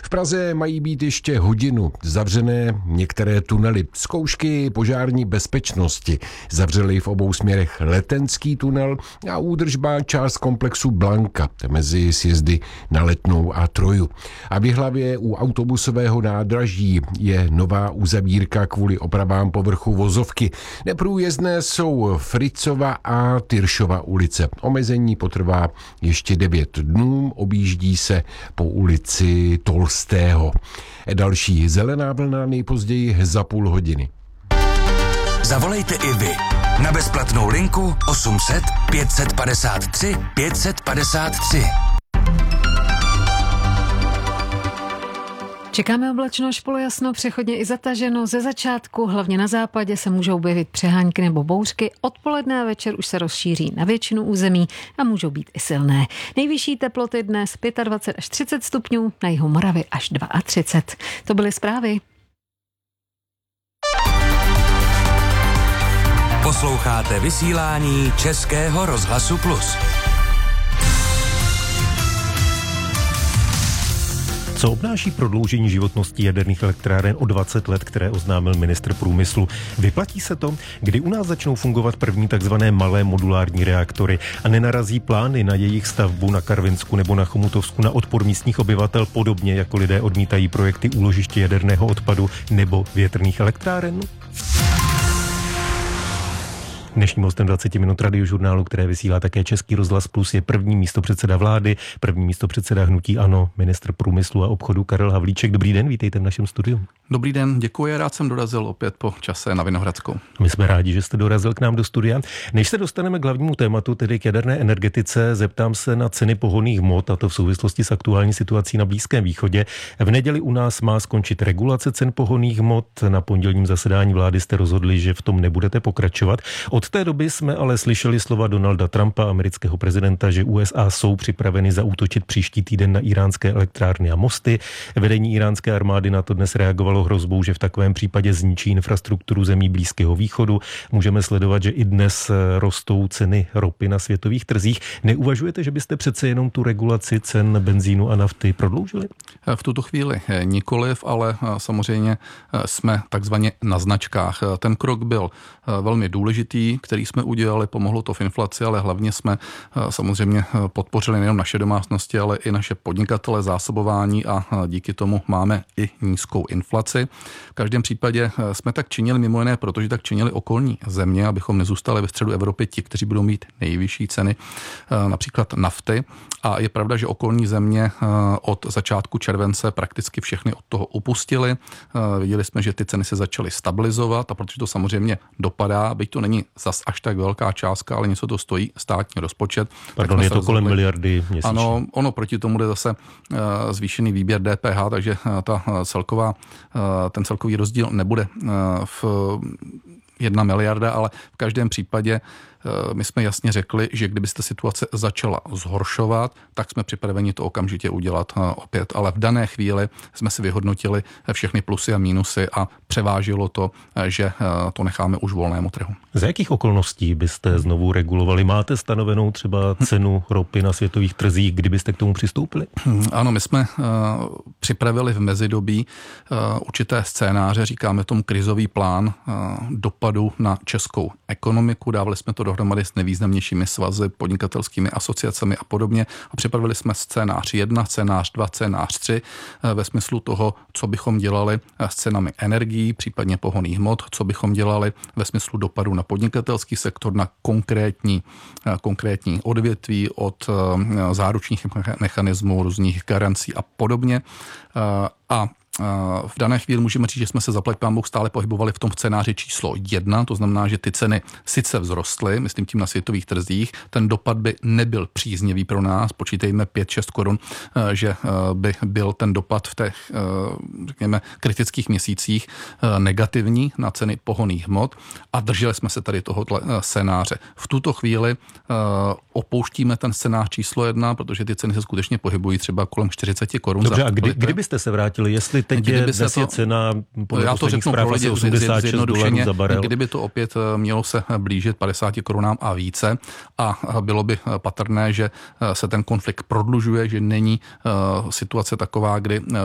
Praze mají být ještě hodinu zavřené některé tunely. Zkoušky požární bezpečnosti zavřely v obou směrech Letenský tunel a údržba část komplexu Blanka mezi sjezdy na Letnou a Troju. A v Jihlavě u autobusového nádraží je nová uzavírka kvůli opravám povrchu vozovky. Neprůjezdné jsou Fritzova a Tyršova ulice. Omezení potrvá ještě 9 dnů, objíždí se po ulici Tolstého. Další zelená vlna nejpozději za půl hodiny. Zavolejte i vy na bezplatnou linku 800 553 553. Čekáme oblačno až polojasno, přechodně i zataženo. Ze začátku, hlavně na západě, se můžou objevit přehánky nebo bouřky. Odpoledne a večer už se rozšíří na většinu území a můžou být i silné. Nejvyšší teploty dnes 25 až 30 stupňů, na jihu Moravy až 32. To byly zprávy. Posloucháte vysílání Českého rozhlasu Plus. Co obnáší prodloužení životnosti jaderných elektráren o 20 let, které oznámil ministr průmyslu? Vyplatí se to, kdy u nás začnou fungovat první takzvané malé modulární reaktory a nenarazí plány na jejich stavbu na Karvinsku nebo na Chomutovsku na odpor místních obyvatel, podobně jako lidé odmítají projekty úložiště jaderného odpadu nebo větrných elektráren? Dnešním hostem 20 minut radiožurnálu, které vysílá také Český rozhlas Plus, je první místopředseda vlády, první místopředseda hnutí ANO, ministr průmyslu a obchodu Karel Havlíček. Dobrý den, vítejte v našem studiu. Dobrý den, děkuji, rád jsem dorazil opět po čase na Vinohradskou. My jsme rádi, že jste dorazil k nám do studia. Než se dostaneme k hlavnímu tématu, tedy k jaderné energetice, zeptám se na ceny pohonných hmot, a to v souvislosti s aktuální situací na Blízkém východě. V neděli u nás má skončit regulace cen pohonných hmot. Na pondělním zasedání vlády jste rozhodli, že v tom nebudete pokračovat. Od té doby jsme ale slyšeli slova Donalda Trumpa, amerického prezidenta, že USA jsou připraveny zaútočit příští týden na iránské elektrárny a mosty. Vedení iránské armády na to dnes reagovalo hrozbou, že v takovém případě zničí infrastrukturu zemí Blízkého východu. Můžeme sledovat, že i dnes rostou ceny ropy na světových trzích. Neuvažujete, že byste přece jenom tu regulaci cen benzínu a nafty prodloužili? V tuto chvíli nikoliv, ale samozřejmě jsme takzvaně na značkách. Ten krok byl velmi důležitý, který jsme udělali, pomohlo to v inflaci, ale hlavně jsme samozřejmě podpořili nejen naše domácnosti, ale i naše podnikatele, zásobování a díky tomu máme i nízkou inflaci. V každém případě jsme tak činili mimo jiné, protože tak činili okolní země, abychom nezůstali ve středu Evropy ti, kteří budou mít nejvyšší ceny, například nafty. A je pravda, že okolní země od začátku července prakticky všechny od toho upustili. Viděli jsme, že ty ceny se začaly stabilizovat a protože to samozřejmě dopadá, byť to není zas až tak velká částka, ale něco to stojí státní rozpočet. Pardon, je to kolem miliardy měsíčně. Ano, ono proti tomu jde zase zvýšený výběr DPH, takže ten celkový rozdíl nebude v 1 miliarda, ale v každém případě my jsme jasně řekli, že kdybyste situace začala zhoršovat, tak jsme připraveni to okamžitě udělat opět. Ale v dané chvíli jsme si vyhodnotili všechny plusy a mínusy a převážilo to, že to necháme už volnému trhu. Za jakých okolností byste znovu regulovali? Máte stanovenou třeba cenu ropy na světových trzích, kdybyste k tomu přistoupili? Ano, my jsme připravili v mezidobí určité scénáře, říkáme tomu krizový plán dopadu na českou ekonomiku. Dávali jsme to dohromady s nejvýznamnějšími svazy, podnikatelskými asociacemi a podobně. A připravili jsme scénář 1, scénář 2, scénář 3 ve smyslu toho, co bychom dělali s cenami energií, případně pohonných hmot, co bychom dělali ve smyslu dopadu na podnikatelský sektor, na konkrétní odvětví od záručních mechanismů, různých garancí a podobně. A v dané chvíli můžeme říct, že jsme se zaplať pánbůh stále pohybovali v tom scénáři číslo 1, to znamená, že ty ceny sice vzrostly, myslím tím na světových trzích, ten dopad by nebyl příznivý pro nás, počítejme 5-6 korun, že by byl ten dopad v těch, řekněme, kritických měsících negativní na ceny pohonných hmot a drželi jsme se tady tohoto scénáře. V tuto chvíli opouštíme ten scénář číslo 1, protože ty ceny se skutečně pohybují třeba kolem 40 korun. Dobře, a kdybyste se vrátili, jestli teď dnes je cena podle posledních zpráv asi 86 dolarů za barel. Kdyby to opět mělo se blížit 50 korunám a více a bylo by patrné, že se ten konflikt prodlužuje, že není situace taková, kdy